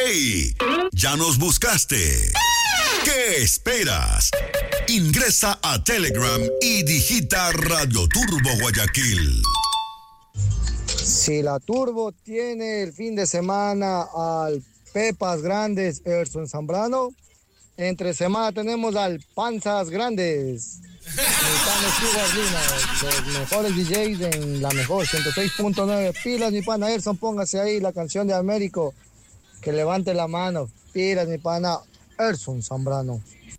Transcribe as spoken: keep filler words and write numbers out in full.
¡Hey! ¿Ya nos buscaste? ¿Qué esperas? Ingresa a Telegram y digita Radio Turbo Guayaquil. Si la Turbo tiene el fin de semana al Pepas Grandes Erson Zambrano, entre semana tenemos al Panzas Grandes. Los mejores D Js en la mejor ciento seis punto nueve. Pilas, mi pana Erson, póngase ahí la canción de Américo. Que levante la mano. Pilas, mi pana Erson Zambrano.